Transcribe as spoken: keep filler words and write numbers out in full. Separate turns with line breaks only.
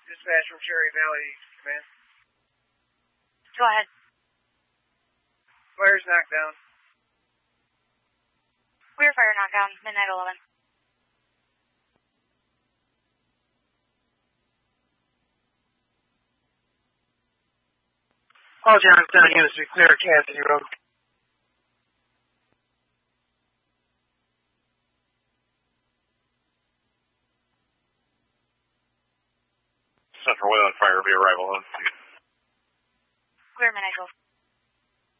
Dispatch from Cherry Valley, man.
Go ahead.
Fire's knocked down.
Rear fire knockdown, midnight eleven.
All Johnstown units to be clear of Cassidy Road.
Central Wayland Fire, be arrival on.
Clear midnight twelve.